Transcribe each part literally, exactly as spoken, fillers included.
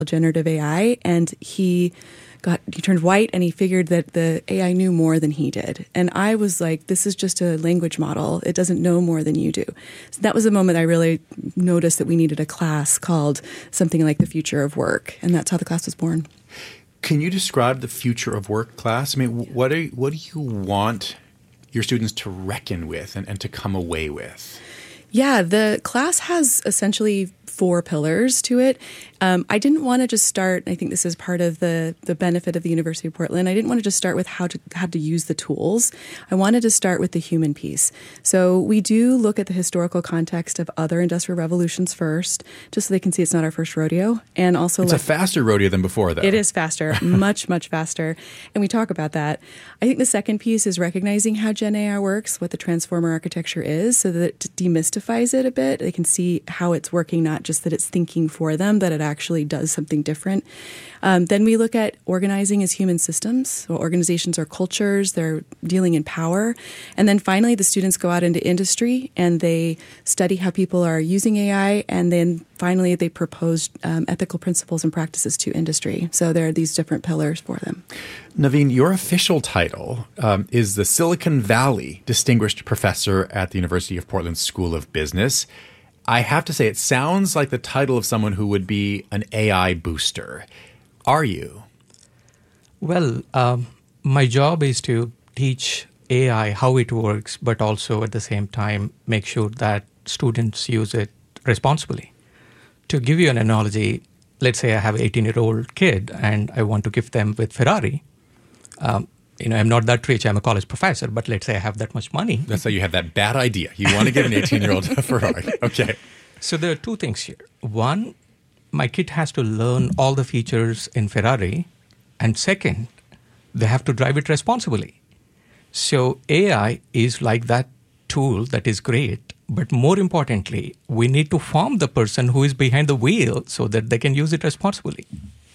generative A I, and he got he turned white, and he figured that the A I knew more than he did. And I was like, this is just a language model. It doesn't know more than you do. So that was the moment I really noticed that we needed a class called something like the Future of Work, and that's how the class was born. Can you describe the Future of Work class? I mean, what are what do you want your students to reckon with and, and to come away with? Yeah, the class has essentially four pillars to it. Um, I didn't want to just start, I think this is part of the, the benefit of the University of Portland, I didn't want to just start with how to how to use the tools. I wanted to start with the human piece. So we do look at the historical context of other industrial revolutions first, just so they can see it's not our first rodeo. And also, It's like, a faster rodeo than before, though. It is faster, much, much faster. And we talk about that. I think the second piece is recognizing how Gen A I works, what the transformer architecture is, so that it demystifies it a bit. They can see how it's working, not just that it's thinking for them, that it actually does something different. Um, then we look at organizing as human systems. So organizations are cultures, they're dealing in power. And then finally, the students go out into industry and they study how people are using A I. And then finally, they propose um, ethical principles and practices to industry. So there are these different pillars for them. Naveen, your official title um, is the Silicon Valley Distinguished Professor at the University of Portland School of Business. I have to say, it sounds like the title of someone who would be an A I booster. Are you? Well, um, my job is to teach A I how it works, but also at the same time make sure that students use it responsibly. To give you an analogy, let's say I have an eighteen-year-old kid and I want to gift them with Ferrari. Um, you know, I'm not that rich. I'm a college professor, but let's say I have that much money. That's how you have that bad idea. You want to get an eighteen-year-old a Ferrari. Okay. So there are two things here. One, my kid has to learn all the features in Ferrari. And second, they have to drive it responsibly. So A I is like that tool that is great. But more importantly, we need to form the person who is behind the wheel so that they can use it responsibly.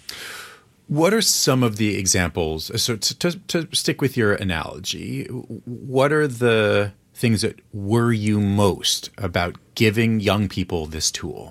What are some of the examples? So to, to, to stick with your analogy, what are the things that worry you most about giving young people this tool?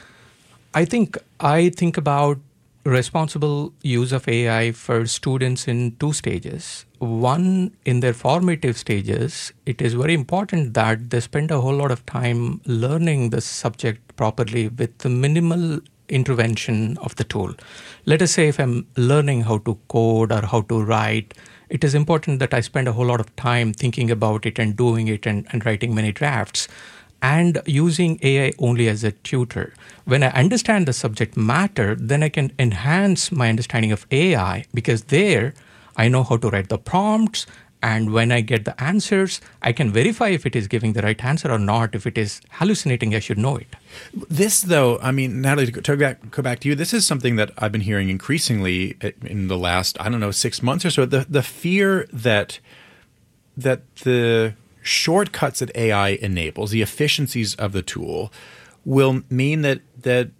I think I think about responsible use of A I for students in two stages. One, in their formative stages, it is very important that they spend a whole lot of time learning the subject properly with the minimal intervention of the tool. Let us say if I'm learning how to code or how to write, it is important that I spend a whole lot of time thinking about it and doing it and, and writing many drafts and using A I only as a tutor. When I understand the subject matter, then I can enhance my understanding of A I because there I know how to write the prompts. And when I get the answers, I can verify if it is giving the right answer or not. If it is hallucinating, I should know it. This, though, I mean, Natalie, to go back, go back to you, this is something that I've been hearing increasingly in the last, I don't know, six months or so. The the fear that that the shortcuts that A I enables, the efficiencies of the tool, will mean that that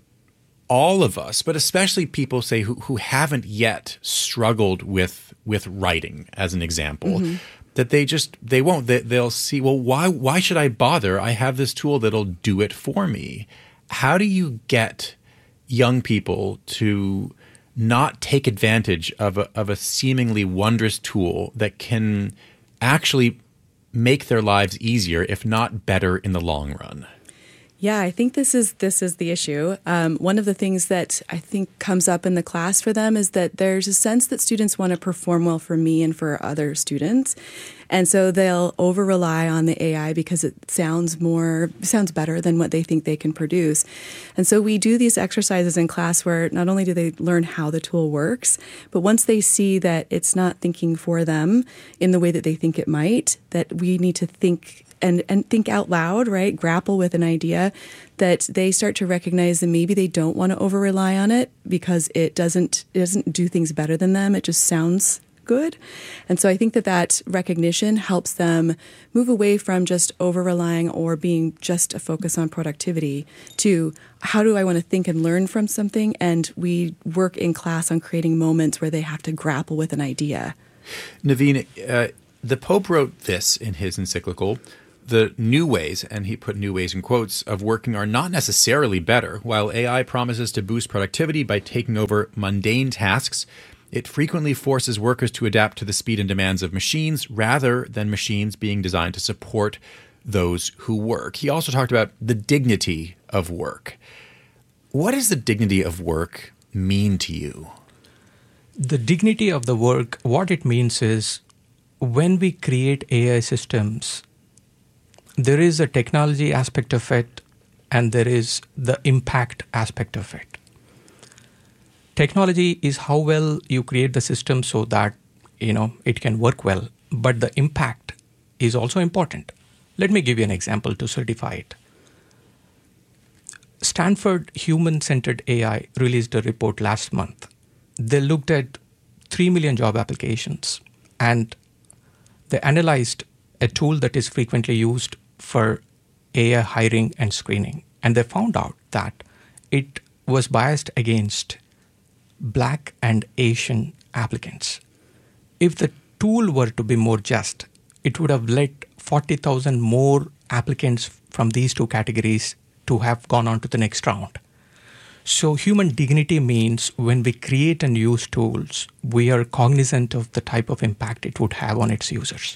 all of us, but especially people, say, who, who haven't yet struggled with with writing, as an example, mm-hmm. that they just, they won't. They, they'll see, well, why why should I bother? I have this tool that'll do it for me. How do you get young people to not take advantage of a, of a seemingly wondrous tool that can actually make their lives easier, if not better, in the long run? Yeah, I think this is this is the issue. Um, one of the things that I think comes up in the class for them is that there's a sense that students want to perform well for me and for other students. And so they'll over-rely on the A I because it sounds more, sounds better than what they think they can produce. And so we do these exercises in class where not only do they learn how the tool works, but once they see that it's not thinking for them in the way that they think it might, that we need to think and and think out loud, right? Grapple with an idea, that they start to recognize that maybe they don't want to over rely on it because it doesn't it doesn't do things better than them. It just sounds good. And so I think that that recognition helps them move away from just over relying or being just a focus on productivity to how do I want to think and learn from something? And we work in class on creating moments where they have to grapple with an idea. Naveen, uh, the Pope wrote this in his encyclical: the new ways, and he put new ways in quotes, of working are not necessarily better. While A I promises to boost productivity by taking over mundane tasks, it frequently forces workers to adapt to the speed and demands of machines rather than machines being designed to support those who work. He also talked about the dignity of work. What does the dignity of work mean to you? The dignity of the work, what it means is when we create A I systems, there is a technology aspect of it and there is the impact aspect of it. Technology is how well you create the system so that, you know, it can work well, but the impact is also important. Let me give you an example to certify it. Stanford Human-Centered A I released a report last month. They looked at three million job applications and they analyzed a tool that is frequently used for A I hiring and screening. And they found out that it was biased against Black and Asian applicants. If the tool were to be more just, it would have let forty thousand more applicants from these two categories to have gone on to the next round. So human dignity means when we create and use tools, we are cognizant of the type of impact it would have on its users.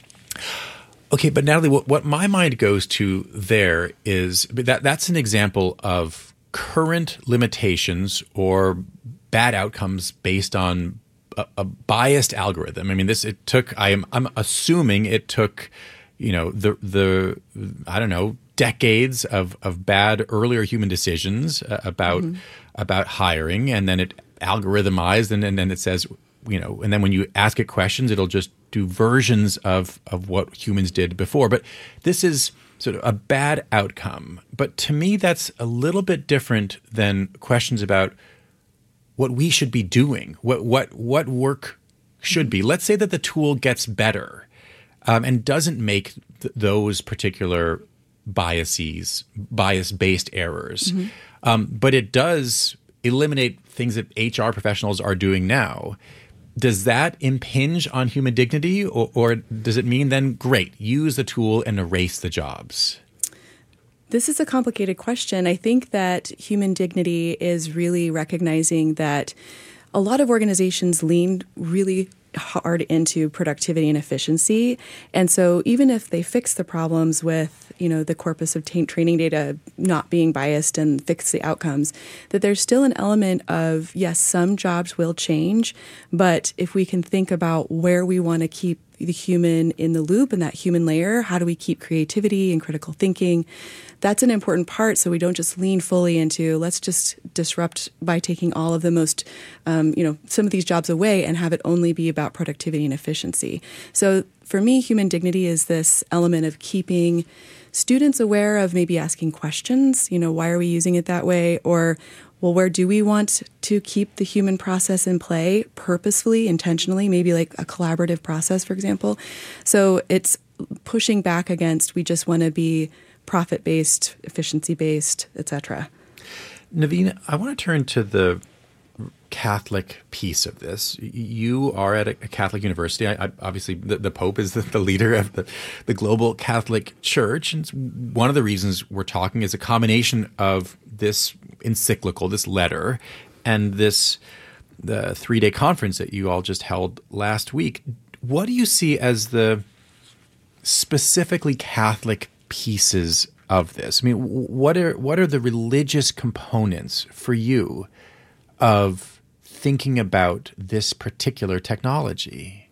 Okay, but Natalie, what, what my mind goes to there is that that's an example of current limitations or bad outcomes based on a, a biased algorithm. I mean, this it took. I am I'm assuming it took, you know, the the I don't know decades of of bad earlier human decisions uh, about mm-hmm. about hiring, and then it algorithmized, and, and then it says, you know, and then when you ask it questions, it'll just do versions of of what humans did before. But this is sort of a bad outcome. But to me, that's a little bit different than questions about what we should be doing, what what what work should be. Let's say that the tool gets better um, and doesn't make th- those particular biases, bias-based errors, mm-hmm. um, but it does eliminate things that H R professionals are doing now. Does that impinge on human dignity, or, or does it mean then, great, use the tool and erase the jobs? This is a complicated question. I think that human dignity is really recognizing that a lot of organizations lean really hard into productivity and efficiency. And so even if they fix the problems with, you know, the corpus of t- training data not being biased and fix the outcomes, that there's still an element of, yes, some jobs will change, but if we can think about where we want to keep the human in the loop and that human layer, how do we keep creativity and critical thinking? That's an important part, so we don't just lean fully into let's just disrupt by taking all of the most, um, you know, some of these jobs away and have it only be about productivity and efficiency. So for me, human dignity is this element of keeping students aware of maybe asking questions, you know, why are we using it that way? Or, well, where do we want to keep the human process in play purposefully, intentionally, maybe like a collaborative process, for example? So it's pushing back against we just want to be profit-based, efficiency-based, et cetera. Naveen, I want to turn to the Catholic piece of this. You are at a Catholic university. I, I, obviously, the, the Pope is the, the leader of the, the global Catholic Church. And one of the reasons we're talking is a combination of this encyclical, this letter, and this the three-day conference that you all just held last week. What do you see as the specifically Catholic pieces of this? I mean, what are what are the religious components for you of thinking about this particular technology?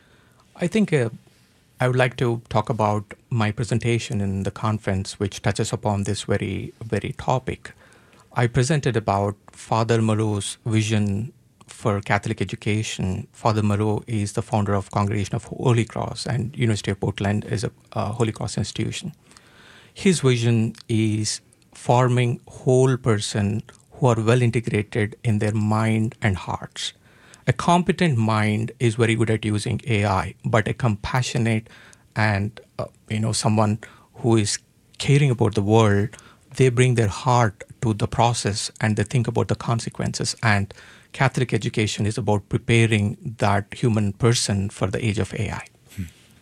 I think uh, I would like to talk about my presentation in the conference, which touches upon this very, very topic. I presented about Father Moreau's vision for Catholic education. Father Moreau is the founder of Congregation of Holy Cross, and University of Portland is a, a Holy Cross institution. His vision is forming whole person who are well integrated in their mind and hearts. A competent mind is very good at using A I, but a compassionate and uh, you know someone who is caring about the world, they bring their heart to the process and they think about the consequences. And Catholic education is about preparing that human person for the age of A I. Hmm.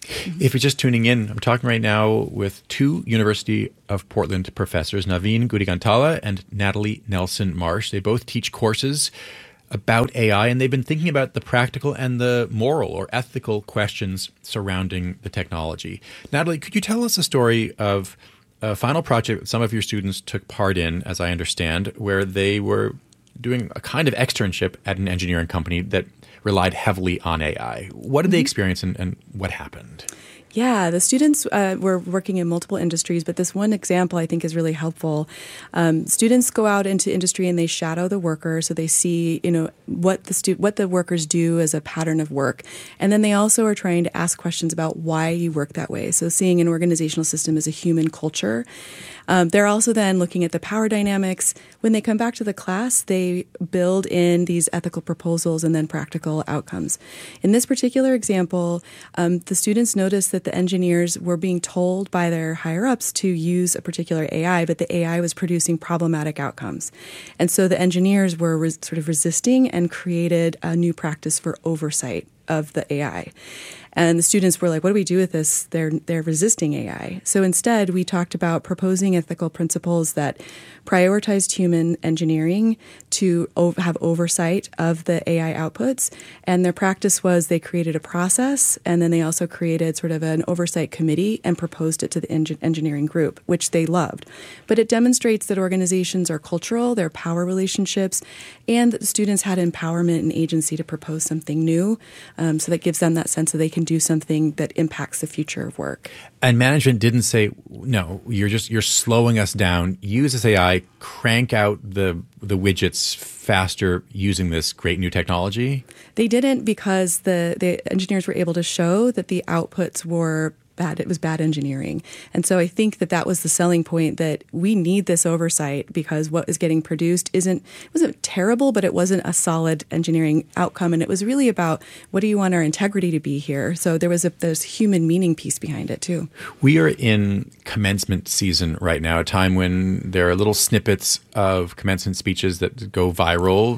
If you're just tuning in, I'm talking right now with two University of Portland professors, Naveen Gudigantala and Natalie Nelson Marsh. They both teach courses about A I, and they've been thinking about the practical and the moral or ethical questions surrounding the technology. Natalie, could you tell us a story of a final project some of your students took part in, as I understand, where they were doing a kind of externship at an engineering company that relied heavily on A I. What did they experience and, and what happened? Yeah, the students uh, were working in multiple industries, but this one example I think is really helpful. Um, students go out into industry and they shadow the worker, so they see, you know, what the stu- what the workers do as a pattern of work, and then they also are trying to ask questions about why you work that way. So seeing an organizational system as a human culture. Um, they're also then looking at the power dynamics. When they come back to the class, they build in these ethical proposals and then practical outcomes. In this particular example, um, the students noticed that the engineers were being told by their higher-ups to use a particular A I, but the A I was producing problematic outcomes. And so the engineers were res- sort of resisting and created a new practice for oversight of the A I. And the students were like, what do we do with this? They're they're resisting A I. So instead, we talked about proposing ethical principles that prioritized human engineering to ov- have oversight of the A I outputs. And their practice was they created a process, and then they also created sort of an oversight committee and proposed it to the eng- engineering group, which they loved. But it demonstrates that organizations are cultural, they're power relationships, and that the students had empowerment and agency to propose something new. Um, so that gives them that sense that they can do something that impacts the future of work. And management didn't say, no, you're just you're slowing us down. Use this A I, crank out the the widgets faster using this great new technology? They didn't, because the, the engineers were able to show that the outputs were bad. It was bad engineering. And so I think that that was the selling point, that we need this oversight because what is getting produced isn't, wasn't terrible, but it wasn't a solid engineering outcome. And it was really about, what do you want our integrity to be here? So there was a there's human meaning piece behind it too. We are in commencement season right now, a time when there are little snippets of commencement speeches that go viral,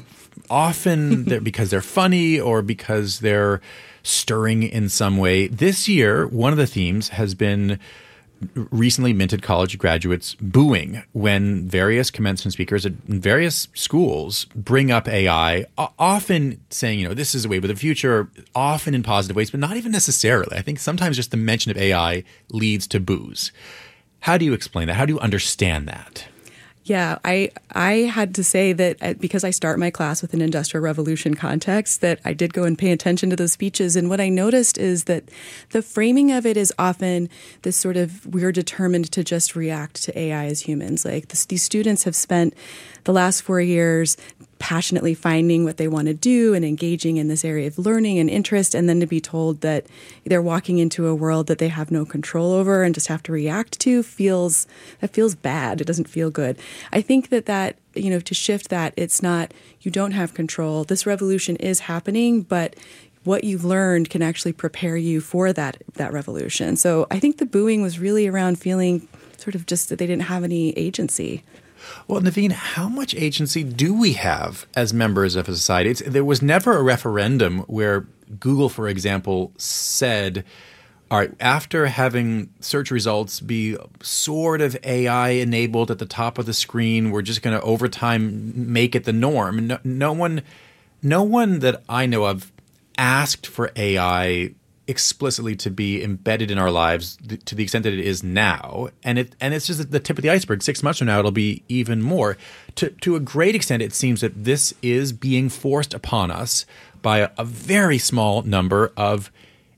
often they're because they're funny or because they're stirring in some way. This year, one of the themes has been recently minted college graduates booing when various commencement speakers at various schools bring up A I, often saying, you know, this is the way of the future, often in positive ways, but not even necessarily. I think sometimes just the mention of A I leads to boos. How do you explain that? How do you understand that? Yeah, I I had to say that because I start my class with an Industrial Revolution context, that I did go and pay attention to those speeches. And what I noticed is that the framing of it is often this sort of, we're determined to just react to A I as humans. Like this, these students have spent the last four years passionately finding what they want to do and engaging in this area of learning and interest, and then to be told that they're walking into a world that they have no control over and just have to react to feels that feels bad. It doesn't feel good. I think that that, you know, to shift that, it's not, you don't have control. This revolution is happening, but what you've learned can actually prepare you for that that revolution. So I think the booing was really around feeling sort of just that they didn't have any agency. Well, Naveen, how much agency do we have as members of a society? It's, there was never a referendum where Google, for example, said, all right, after having search results be sort of A I-enabled at the top of the screen, we're just going to, over time, make it the norm. No, no one, no one that I know of asked for A I explicitly to be embedded in our lives th- to the extent that it is now. And it and it's just the tip of the iceberg. Six months from now, it'll be even more. To to a great extent, it seems that this is being forced upon us by a, a very small number of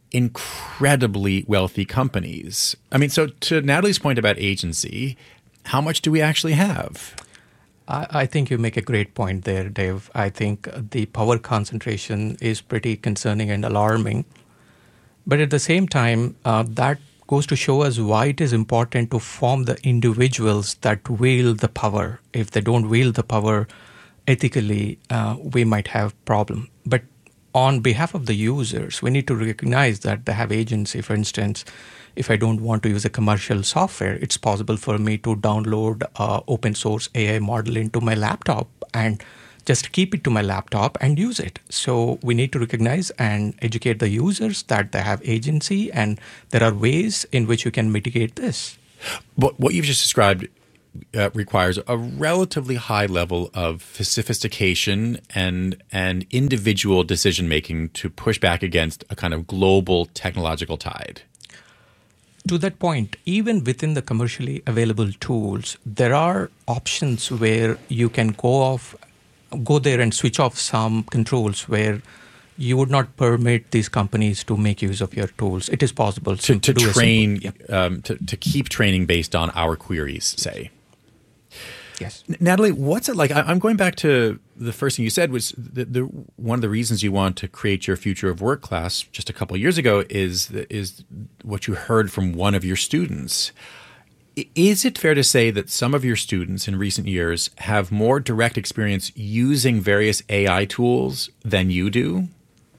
incredibly wealthy companies. I mean, so to Natalie's point about agency, how much do we actually have? I, I think you make a great point there, Dave. I think the power concentration is pretty concerning and alarming. But at the same time, uh, that goes to show us why it is important to form the individuals that wield the power. If they don't wield the power ethically, uh, we might have problem. But on behalf of the users, we need to recognize that they have agency. For instance, if I don't want to use a commercial software, it's possible for me to download uh, open source A I model into my laptop and just keep it to my laptop and use it. So we need to recognize and educate the users that they have agency, and there are ways in which you can mitigate this. But what you've just described uh, requires a relatively high level of sophistication and and individual decision making to push back against a kind of global technological tide. To that point, even within the commercially available tools, there are options where you can go off, go there and switch off some controls where you would not permit these companies to make use of your tools. It is possible to, to, to train, simple, yep. um, to, to keep training based on our queries, say. Yes. Natalie, what's it like? I, I'm going back to the first thing you said was the, the, one of the reasons you want to create your Future of Work class just a couple of years ago is is what you heard from one of your students. Is it fair to say that some of your students in recent years have more direct experience using various A I tools than you do?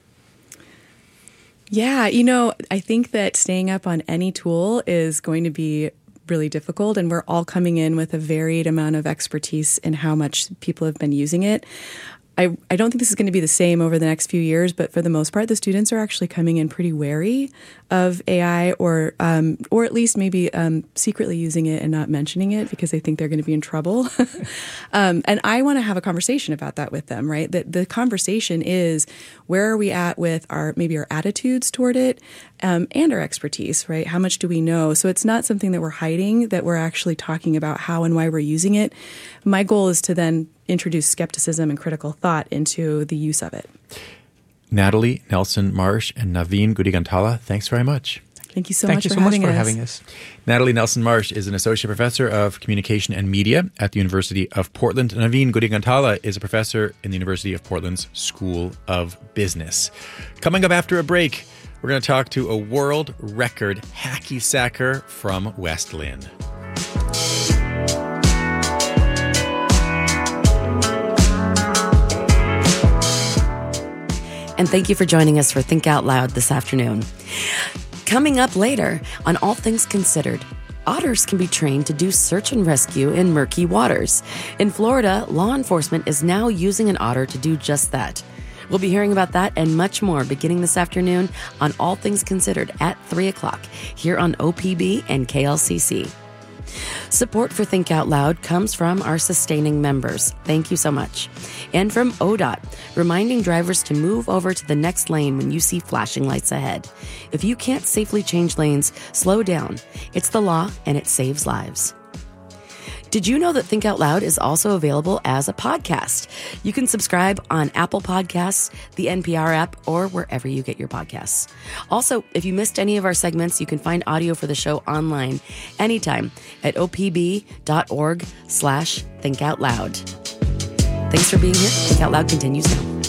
Yeah, you know, I think that staying up on any tool is going to be really difficult, and we're all coming in with a varied amount of expertise in how much people have been using it. I, I don't think this is going to be the same over the next few years, but for the most part, the students are actually coming in pretty wary of A I, or um, or at least maybe um, secretly using it and not mentioning it because they think they're going to be in trouble. um, and I want to have a conversation about that with them, right? That the conversation is, where are we at with our maybe our attitudes toward it um, and our expertise, right? How much do we know? So it's not something that we're hiding, that we're actually talking about how and why we're using it. My goal is to then introduce skepticism and critical thought into the use of it. Natalie Nelson Marsh and Naveen Gudigantala, thanks very much. Thank you so Thank much you for, so much having, for us. having us. Natalie Nelson Marsh is an associate professor of communication and media at the University of Portland. Naveen Gudigantala is a professor in the University of Portland's School of Business. Coming up after a break, we're going to talk to a world record hacky sacker from West Lynn. And thank you for joining us for Think Out Loud this afternoon. Coming up later on All Things Considered, otters can be trained to do search and rescue in murky waters. In Florida, law enforcement is now using an otter to do just that. We'll be hearing about that and much more beginning this afternoon on All Things Considered at three o'clock here on O P B and K L C C. Support for Think Out Loud comes from our sustaining members. Thank you so much. And from O D O T, reminding drivers to move over to the next lane when you see flashing lights ahead. If you can't safely change lanes, slow down. It's the law and it saves lives. Did you know that Think Out Loud is also available as a podcast? You can subscribe on Apple Podcasts, the N P R app, or wherever you get your podcasts. Also, if you missed any of our segments, you can find audio for the show online anytime at opb.org slash Think Out Loud. Thanks for being here. Think Out Loud continues now.